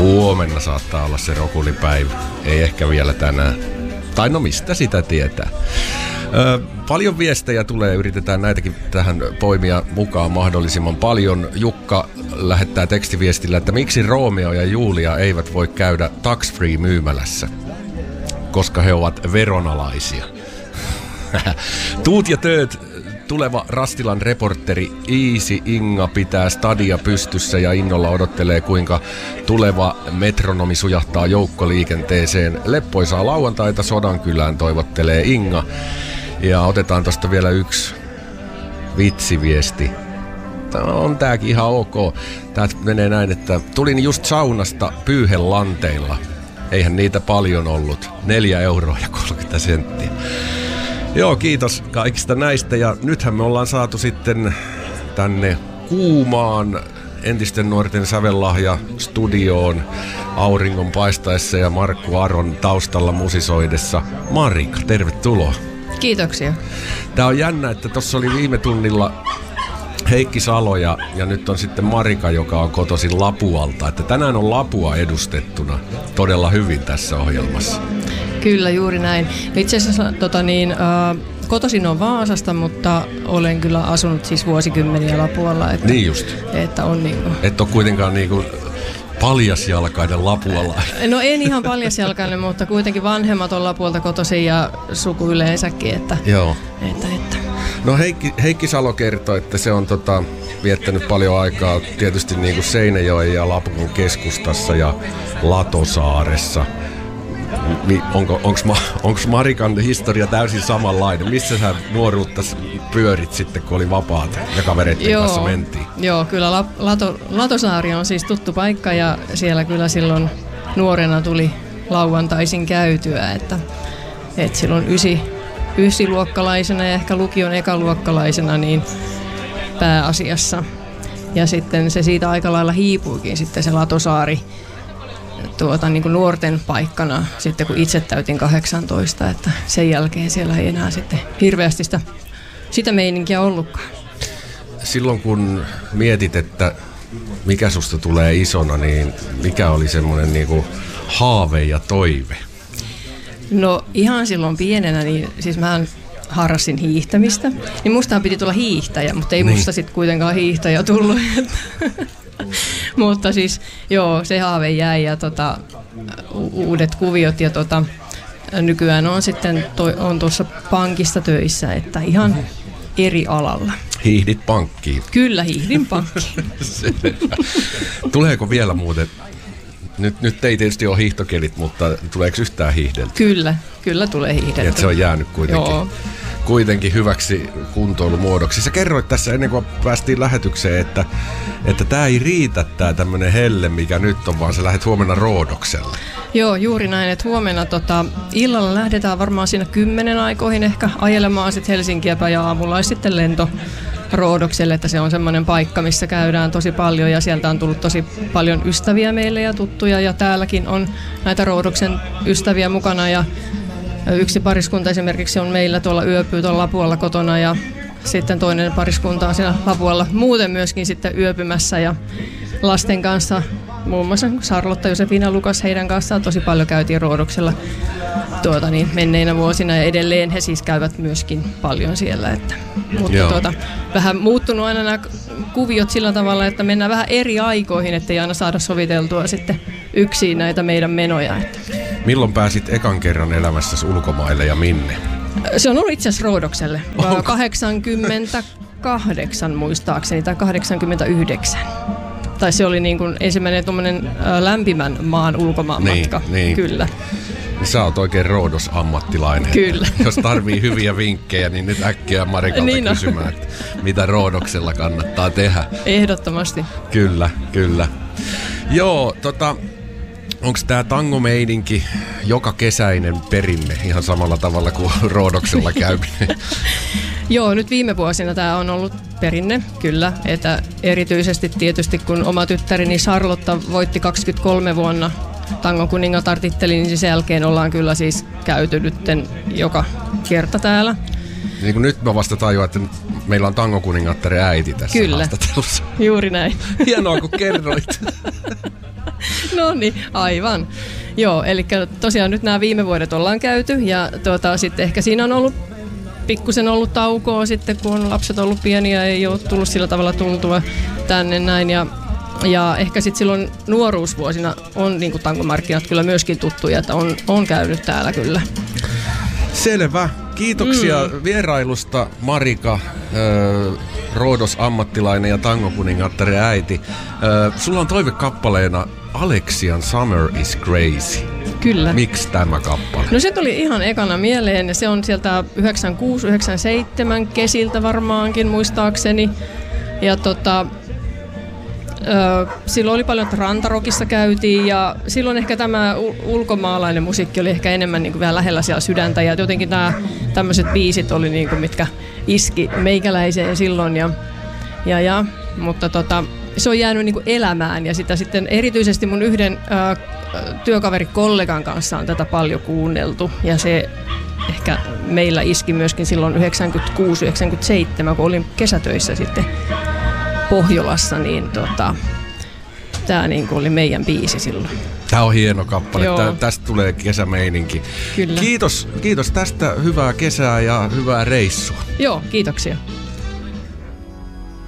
Huomenna saattaa olla se rokulipäivä. Ei ehkä vielä tänään. Tai no mistä sitä tietää. Paljon viestejä tulee, yritetään näitäkin tähän poimia mukaan mahdollisimman paljon. Jukka lähettää tekstiviestillä, että miksi Romeo ja Julia eivät voi käydä tax-free myymälässä, koska he ovat veronalaisia. Tuut ja tööt, tuleva Rastilan reporteri Iisi Inga pitää stadia pystyssä ja innolla odottelee, kuinka tuleva metronomi sujahtaa joukkoliikenteeseen. Leppoisaa lauantaita Sodankylään, toivottelee Inga. Ja otetaan tosta vielä yksi vitsiviesti. On tääkin ihan ok. Tää menee näin, että tulin just saunasta pyyhelanteilla. Eihän niitä paljon ollut. 4 euroa ja 30 senttiä. Joo, kiitos kaikista näistä. Ja nythän me ollaan saatu sitten tänne kuumaan entisten nuorten sävellahja studioon auringon paistaessa ja Markku Aron taustalla musisoidessa. Marika, tervetuloa. Kiitoksia. Tää on jännä, että tossa oli viime tunnilla Heikki Salo ja nyt on sitten Marika, joka on kotoisin Lapualta. Että tänään on Lapua edustettuna todella hyvin tässä ohjelmassa. Kyllä, juuri näin. Itse asiassa kotoisin on Vaasasta, mutta olen kyllä asunut siis vuosikymmeniä Lapualla. Että, niin just. Että on niin kuin... Et ole kuitenkaan niin kuin paljasjalkainen Lapualla. No en ihan paljasjalkainen, mutta kuitenkin vanhemmat on Lapualta kotoisin ja suku yleensäkin. Että, joo. Että. No Heikki Salo kertoi, että se on viettänyt paljon aikaa tietysti niin kuin Seinäjoen ja Lapun keskustassa ja Latosaaressa. Onko Marikan historia täysin samanlainen? Missä sä nuoruutta pyörit sitten, kun oli vapaata ja kavereiden kanssa mentiin? Joo, kyllä Latosaari on siis tuttu paikka ja siellä kyllä silloin nuorena tuli lauantaisin käytyä, että silloin ysiluokkalaisena ja ehkä lukion ekaluokkalaisena niin pääasiassa. Ja sitten se siitä aika lailla hiipuikin sitten se Latosaari niin kuin nuorten paikkana sitten kun itse täytin 18, että sen jälkeen siellä ei enää sitten hirveästi sitä meininkiä ollutkaan. Silloin kun mietit, että mikä susta tulee isona, niin mikä oli semmoinen niin kuin haave ja toive? No ihan silloin pienenä, niin siis mä harrastin hiihtämistä, niin mustahan piti tulla hiihtäjä, mutta ei musta sitten kuitenkaan hiihtäjä tullut. Mutta siis joo, se haave jäi ja uudet kuviot ja nykyään on sitten on tuossa pankissa töissä, että ihan eri alalla. Hiihdit pankkiin? Kyllä, hiihdin pankkiin. Tuleeko vielä muuten? Nyt ei tietysti ole hiihtokelit, mutta tuleeko yhtään hiihdeltä? Kyllä tulee hiihdeltä. Et se on jäänyt kuitenkin hyväksi kuntoilumuodoksi. Sä kerroit tässä ennen kuin päästiin lähetykseen, että tää ei riitä tää tämmönen helle, mikä nyt on, vaan sä lähdet huomenna Roodokselle. Joo, juuri näin, että huomenna illalla lähdetään varmaan siinä 10 aikoihin ehkä ajelemaan sitten Helsinkiä päin ja aamulla sitten lento Roodokselle, että se on semmoinen paikka, missä käydään tosi paljon ja sieltä on tullut tosi paljon ystäviä meille ja tuttuja ja täälläkin on näitä Roodoksen ystäviä mukana ja yksi pariskunta esimerkiksi on meillä yöpyy tuolla Lapualla kotona ja sitten toinen pariskunta on siellä Lapualla muuten myöskin sitten yöpymässä ja lasten kanssa, muun muassa Charlotta, Josefina, Lukas, heidän kanssaan tosi paljon käytiin Roodoksella menneinä vuosina ja edelleen he siis käyvät myöskin paljon siellä. Mutta vähän muuttunut aina nämä kuviot sillä tavalla, että mennään vähän eri aikoihin, ettei aina saada soviteltua sitten yksin näitä meidän menoja. Milloin pääsit ekan kerran elämässäsi ulkomaille ja minne? Se on ollut itse asiassa Roodokselle. 88 muistaakseni tai 89. Tai se oli niin kuin ensimmäinen tuommoinen lämpimän maan ulkomaanmatka. Niin. Kyllä. Sä oot oikein Roodos-ammattilainen. Kyllä. Jos tarvii hyviä vinkkejä, niin nyt äkkiä Marikalta kysymään, että mitä Roodoksella kannattaa tehdä. Ehdottomasti. Kyllä. Joo, onko tämä tangomeininki joka kesäinen perinne ihan samalla tavalla kuin Roodoksella käyminen? Joo, nyt viime vuosina tämä on ollut perinne, kyllä. Että erityisesti tietysti kun oma tyttäreni Charlotta voitti 23 vuonna Tangon kuningatar-tittelin, niin sen jälkeen ollaan kyllä siis käyty nytten joka kerta täällä. Niin kuin nyt mä vasta tajuan, että meillä on Tangon kuningattaren äiti tässä haastattelussa. Juuri näin. Hienoa, kun kerroit. No niin, aivan. Joo, eli tosiaan nyt nämä viime vuodet ollaan käyty ja sitten ehkä siinä on ollut pikkusen ollut taukoa sitten, kun lapset on ollut pieniä, ei ole tullut sillä tavalla tultua tänne näin ja ehkä sitten silloin nuoruusvuosina on niin kuin tangomarkkinat kyllä myöskin tuttuja, että on käynyt täällä kyllä. Selvä. Kiitoksia vierailusta, Marika, Rhodos-ammattilainen ja tangokuningattaren äiti. Sulla on toivekappaleena Alexian Summer is Crazy. Kyllä. Miksi tämä kappale? No se tuli ihan ekana mieleen ja se on sieltä 96-97 kesiltä varmaankin muistaakseni. Ja silloin oli paljon, että rantarokissa käytiin ja silloin ehkä tämä ulkomaalainen musiikki oli ehkä enemmän niin kuin vähän lähellä siellä sydäntä ja jotenkin nämä tämmöiset biisit oli niin kuin, mitkä iski meikäläiseen silloin mutta se on jäänyt niin kuin elämään ja sitä sitten erityisesti mun yhden työkaverikollegan kanssa on tätä paljon kuunneltu ja se ehkä meillä iski myöskin silloin 96-97, kun olin kesätöissä sitten Pohjolassa, niin tämä niin oli meidän biisi silloin. Tämä on hieno kappale. Tästä tulee kesämeininki. Kyllä. Kiitos tästä. Hyvää kesää ja hyvää reissua. Joo, kiitoksia.